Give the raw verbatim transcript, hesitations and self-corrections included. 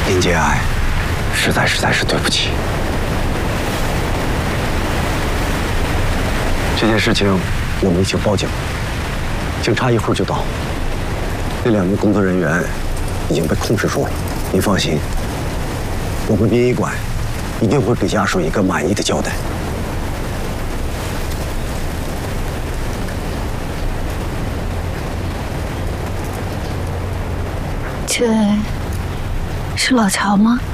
林杰爱，实在实在是对不起。这件事情我们已经报警了，警察一会儿就到。那两名工作人员已经被控制住了，您放心，我们殡仪馆一定会给家属一个满意的交代。 这是老乔吗？